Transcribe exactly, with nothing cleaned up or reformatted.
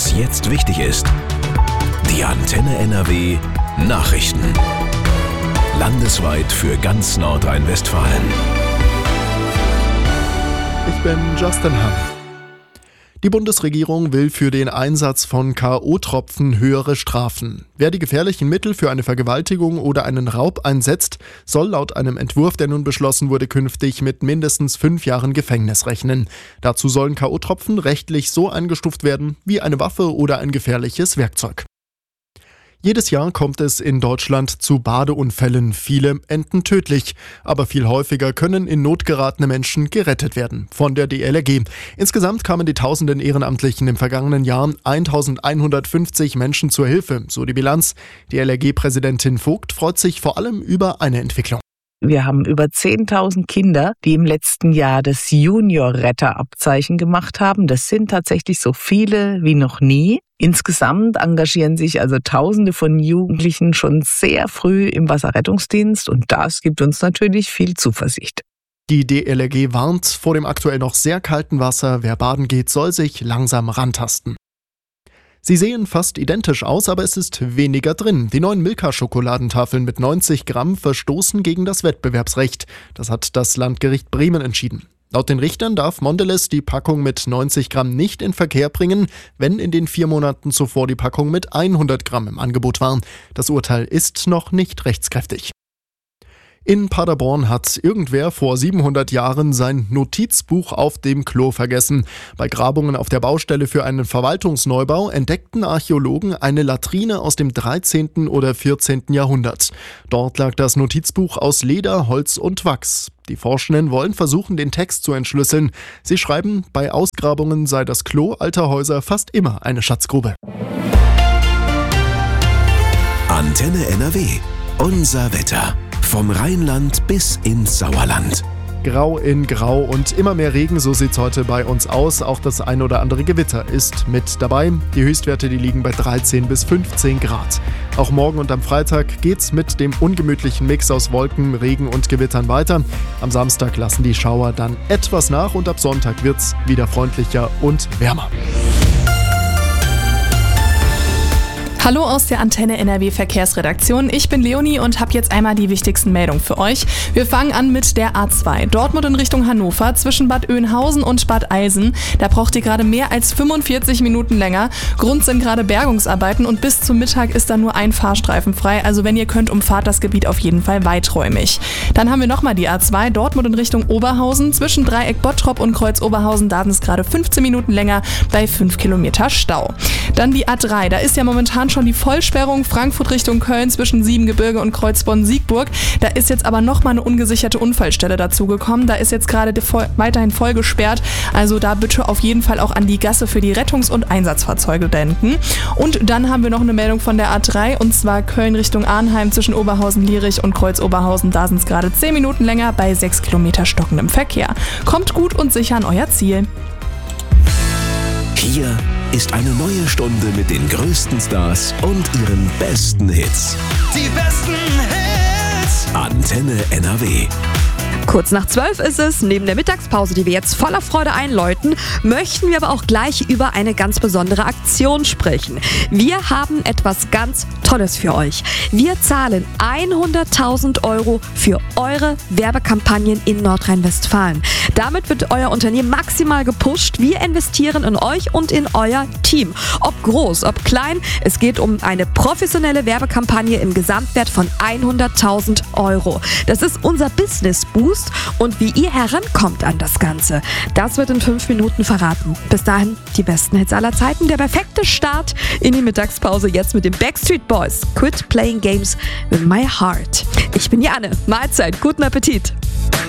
was jetzt wichtig ist. Die Antenne N R W Nachrichten. Landesweit für ganz Nordrhein-Westfalen. Ich bin Justin Hahn. Die Bundesregierung will für den Einsatz von K O-Tropfen höhere Strafen. Wer die gefährlichen Mittel für eine Vergewaltigung oder einen Raub einsetzt, soll laut einem Entwurf, der nun beschlossen wurde, künftig mit mindestens fünf Jahren Gefängnis rechnen. Dazu sollen K O-Tropfen rechtlich so eingestuft werden wie eine Waffe oder ein gefährliches Werkzeug. Jedes Jahr kommt es in Deutschland zu Badeunfällen. Viele enden tödlich, aber viel häufiger können in Not geratene Menschen gerettet werden. Von der D L R G. Insgesamt kamen die tausenden Ehrenamtlichen im vergangenen Jahr eintausendeinhundertfünfzig Menschen zur Hilfe, so die Bilanz. D L R G-Präsidentin Vogt freut sich vor allem über eine Entwicklung. Wir haben über zehntausend Kinder, die im letzten Jahr das Junior-Retter-Abzeichen gemacht haben. Das sind tatsächlich so viele wie noch nie. Insgesamt engagieren sich also Tausende von Jugendlichen schon sehr früh im Wasserrettungsdienst und das gibt uns natürlich viel Zuversicht. Die D L R G warnt vor dem aktuell noch sehr kalten Wasser. Wer baden geht, soll sich langsam rantasten. Sie sehen fast identisch aus, aber es ist weniger drin. Die neuen Milka-Schokoladentafeln mit neunzig Gramm verstoßen gegen das Wettbewerbsrecht. Das hat das Landgericht Bremen entschieden. Laut den Richtern darf Mondelez die Packung mit neunzig Gramm nicht in Verkehr bringen, wenn in den vier Monaten zuvor die Packung mit hundert Gramm im Angebot war. Das Urteil ist noch nicht rechtskräftig. In Paderborn hat irgendwer vor siebenhundert Jahren sein Notizbuch auf dem Klo vergessen. Bei Grabungen auf der Baustelle für einen Verwaltungsneubau entdeckten Archäologen eine Latrine aus dem dreizehnten oder vierzehnten Jahrhundert. Dort lag das Notizbuch aus Leder, Holz und Wachs. Die Forschenden wollen versuchen, den Text zu entschlüsseln. Sie schreiben, bei Ausgrabungen sei das Klo alter Häuser fast immer eine Schatzgrube. Antenne N R W. Unser Wetter. Vom Rheinland bis ins Sauerland. Grau in Grau und immer mehr Regen, so sieht's heute bei uns aus. Auch das ein oder andere Gewitter ist mit dabei. Die Höchstwerte, die liegen bei dreizehn bis fünfzehn Grad. Auch morgen und am Freitag geht's mit dem ungemütlichen Mix aus Wolken, Regen und Gewittern weiter. Am Samstag lassen die Schauer dann etwas nach und ab Sonntag wird's wieder freundlicher und wärmer. Hallo aus der Antenne N R W Verkehrsredaktion. Ich bin Leonie und habe jetzt einmal die wichtigsten Meldungen für euch. Wir fangen an mit der A zwei. Dortmund in Richtung Hannover zwischen Bad Oeynhausen und Bad Eilsen. Da braucht ihr gerade mehr als fünfundvierzig Minuten länger. Grund sind gerade Bergungsarbeiten und bis zum Mittag ist da nur ein Fahrstreifen frei. Also wenn ihr könnt, umfahrt das Gebiet auf jeden Fall weiträumig. Dann haben wir nochmal die A zwei. Dortmund in Richtung Oberhausen zwischen Dreieck Bottrop und Kreuz Oberhausen. Da sind es gerade fünfzehn Minuten länger bei fünf Kilometer Stau. Dann die A drei. Da ist ja momentan schon die Vollsperrung Frankfurt Richtung Köln zwischen Siebengebirge und Kreuzbonn-Siegburg. Da ist jetzt aber nochmal eine ungesicherte Unfallstelle dazugekommen. Da ist jetzt gerade voll, weiterhin voll gesperrt. Also da bitte auf jeden Fall auch an die Gasse für die Rettungs- und Einsatzfahrzeuge denken. Und dann haben wir noch eine Meldung von der A drei und zwar Köln Richtung Arnheim zwischen Oberhausen-Lierich und Kreuz-Oberhausen. Da sind es gerade zehn Minuten länger bei sechs Kilometer stockendem Verkehr. Kommt gut und sicher an euer Ziel. Hier ist eine neue Stunde mit den größten Stars und ihren besten Hits. Die besten Hits. Antenne N R W. Kurz nach zwölf ist es. Neben der Mittagspause, die wir jetzt voller Freude einläuten, möchten wir aber auch gleich über eine ganz besondere Aktion sprechen. Wir haben etwas ganz Tolles für euch. Wir zahlen hunderttausend Euro für eure Werbekampagnen in Nordrhein-Westfalen. Damit wird euer Unternehmen maximal gepusht. Wir investieren in euch und in euer Team. Ob groß, ob klein, es geht um eine professionelle Werbekampagne im Gesamtwert von hunderttausend Euro. Das ist unser Business Boost. Und wie ihr herankommt an das Ganze, das wird in fünf Minuten verraten. Bis dahin die besten Hits aller Zeiten. Der perfekte Start in die Mittagspause jetzt mit den Backstreet Boys. Quit playing games with my heart. Ich bin Janne. Mahlzeit. Guten Appetit.